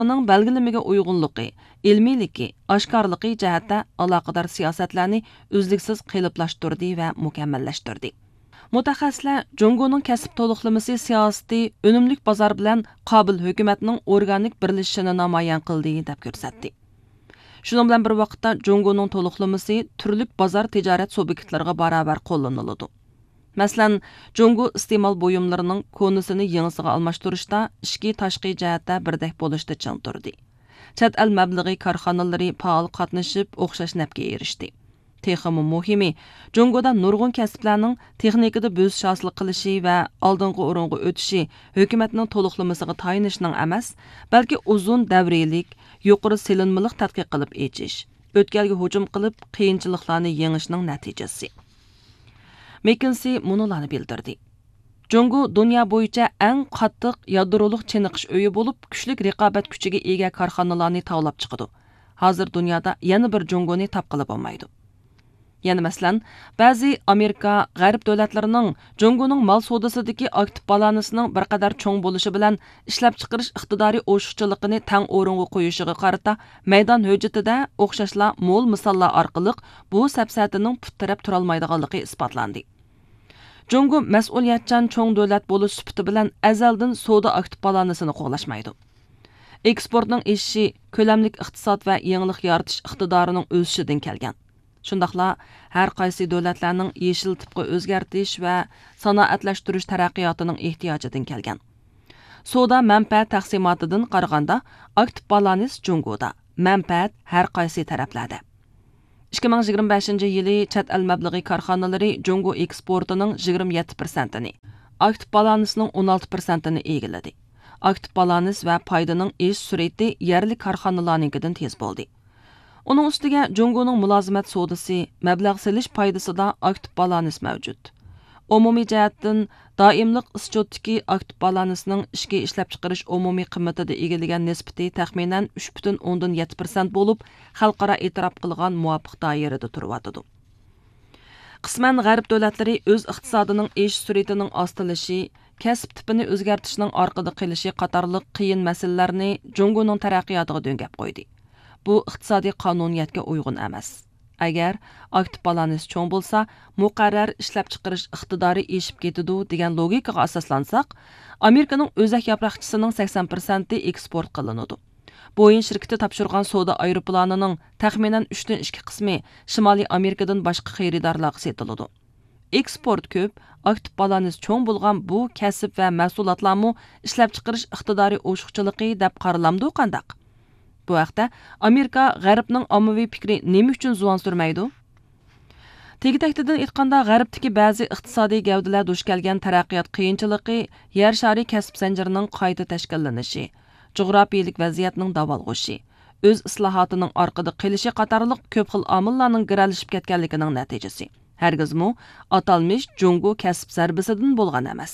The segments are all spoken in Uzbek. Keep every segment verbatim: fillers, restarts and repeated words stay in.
uning belgilamaga uyg'unligi, ilmiyligi, oshkorligi jihatda aloqador siyosatlarni uzluksiz qiyinlashtirdi va mukammallashtirdi. Mutaxassislar Jungoning kasb to'liqlamasi siyosati unumli bozor bilan qobil hukumatning organik birlashishini namoyon qildi deb ko'rsatdi. Shuning bilan bir vaqtda Jungoning to'liqlamasi turli bozor tijorat subyektlariga barobar qo'llaniladi. Masalan, Jungo iste'mol buyumlarining konusini yangisiga almashtirishda ishki tashqi jihatda birdek bo'lishda ching turdi. Chet el mablag'i korxonalari faol qatnashib, o'xshash nafga erishdi. Texmi muhimi, Jungoda nurg'un kasblarning texnikada bo'sish hosil qilishi va oldingi o'ringa o'tishi hukumatning to'liqlamasiga tayinishning emas, balki uzun davriylik, yuqori selinmalik tadqiq qilib echish, o'tkalga hujum qilib qiyinchiliklarni yengishning natijasi. McKinsey munolarni bildirdi. Jungo dunyo bo'yicha eng qattiq yadroliq chiniqish uyi bo'lib, kuchli raqobat kuchiga ega korxonalarni tavlab chiqadi. Hozir dunyoda yana bir Jungoni topqilib olmaydi. Yana masalan, ba'zi Amerika, G'arb davlatlarining Jungoning mol savdosidagi aktiv balansining bir qadar cho'ng bo'lishi bilan ishlab chiqarish iqtidoriy o'shiqchiligini tang o'ringa qo'yishiga qarata maydon hujjatida o'xshashlar mo'l misollar orqali bu safsatining puttirab turolmaydiganligi isbotlandi. Jungo mas'uliyatchan cho'ng davlat bo'lish sifati bilan azaldan savdo aktiv balansini qo'llashmaydi. Eksportning eshishi ko'lamlik iqtisod va yangilik yaratish iqtidorining o'sishidan kelgan. Shundaqla har qaysi davlatlarning yeshil tipga o'zgartirish va sanoatlashtirish taraqqiyotining ehtiyojidan kelgan. Savdo manfaat taqsimotidan qaraganda aktiv balans Jungoda, manfaat har qaysi taraflarda. ikki ming yigirma beshinchi yili chet el mablag'i korxonalari Jungo eksportining yigirma yetti prosentini, aktiv balansning o'n olti prosentini egalladi. Aktiv balans va foydaning ish sur'ati yerli korxonalarninkidan tez bo'ldi. Onun ustiga Jungoning mulozimat savdosi, mablag' selish foydasida aktiv balans mavjud. Umumiy jihatdan doimlik ischotdagi aktiv balansning ishga ishlab chiqarish umumiy qiymatida egallagan nisbati taxminan uch butun o'ndan yetti prosent bo'lib, xalqaro e'tirof qilgan muvofiq doirada turibdi. Qisman G'arb davlatlari o'z iqtisodining ish sur'atining ostilishi, kasb tipini o'zgartirishning orqada qilishi qatorliq qiyin masalalarni Jungoning taraqqiyotiga do'ngab qo'ydi. Bu iqtisodiy qonuniyatga uyg'un emas. Agar aktiv balans cho'ng bo'lsa, muqarrar ishlab chiqarish iqtidori eshib ketadi degan logikaga asoslansak, Amerikaning o'zak yaproqchisining sakson prosenti eksport qilinadi. Boeing shirkati topshirgan savdo aeroplanining taxminan uchdan ikki qismi Shimoliy Amerikadan boshqa xaridorlarga sotiladi. Eksport ko'p, aktiv balans cho'ng bo'lgan bu kasb va mahsulotlarni ishlab chiqarish iqtidori o'shiqchiligi deb qaralamdi qandaq? Bu vaqtda Amerika G'arbning ommaviy fikri nima uchun zuvan surmaydi? Tegitaqtidan aytganda G'arbdagi ba'zi iqtisodiy gavdalar duch kelgan taraqqiyot qiyinchiligi, yer shari kasb zanjirining qayta tashkillanishi, jug'rofiylik vaziyatning davolg'ishi, o'z islohotining orqada qilishi qatorliq ko'p xil omillarning giralishib ketganligining natijasi. Hargizmi atalmish Jungo kasb zarbisidan bo'lgan emas.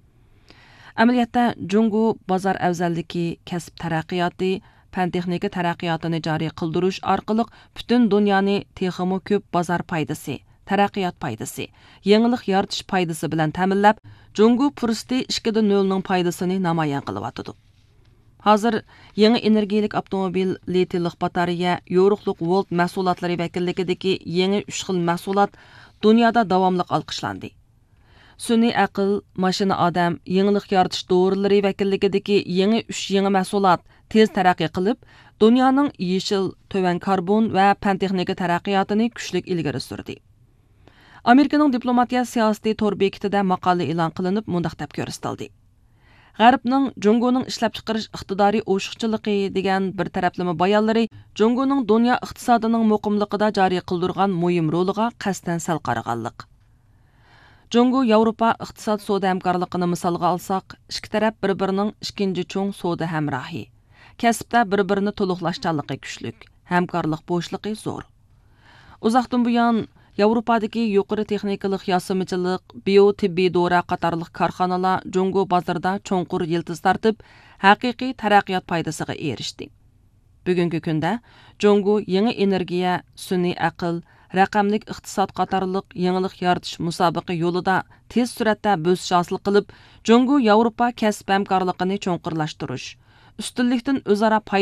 Amaliyotda Jungo bozor afzalligi, kasb taraqqiyoti, fan texnika taraqqiyotini joriy qildirish orqali butun dunyoni texmo ko'p bozor foydasi, taraqqiyot foydasi, yangilik yaratish foydasi bilan ta'minlab, Jungo fursati ikkida nol ning foydasini namoyon qilyapti. Hozir yangi energiyalik avtomobil, litiylik batareya, yo'riqlik volt mahsulotlari vakilligidagi yangi uch xil mahsulot dunyoda davomli olqishlandi. Sun'iy aql, mashina odam, yangilik yaratish dorilari vakilligidagi yangi uch yangi mahsulot tez taraqqiy qilib, dunyoning yeshil, to'van karbon va fan texnika taraqqiyotini kuchli ilgari surdi. Amerikaning diplomatiya siyosati to'r bekitida maqola e'lon qilinib, mundaq deb ko'rsatildi. G'arbning Jungoning ishlab chiqarish iqtidoriy o'shiqchiligi degan bir taraflama bayonlari Jungoning dunyo iqtisodining muqimligida joriy qildirgan muhim roliga qasdan sal qaraganlik. Jungo Yevropa iqtisod savdo hamkorligini misolga olsak, ikki taraf bir-birining ikkinchi cho'ng savdo hamrohi. Kasbda bir-birini to'liqlashchanligi kuchlik, hamkorlik bo'shliqi zo'r. Uzoqdan buyon Yevropadagi yuqori texnikalik yosimichilik, biotibbiy dora qatorliq korxonalar Jungo bozorida cho'nqur yildiz tortib, haqiqiy taraqqiyot foydasiga erishdi. Bugungi kunda Jungo yangi energiya, sun'iy aql, raqamlik iqtisod qatorliq yangilik yaratish musobaqa yo'lida tez suratda bo'sish hosil qilib, Jungo Yevropa kasb hamkorligini cho'nqurlashtirish, ustunlikdan o'zaro